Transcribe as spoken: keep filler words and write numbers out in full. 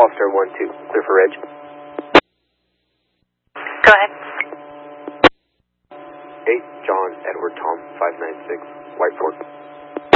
Foster one two, clear for Reg. Go ahead. eight, John Edward Tom, five nine six, White Ford.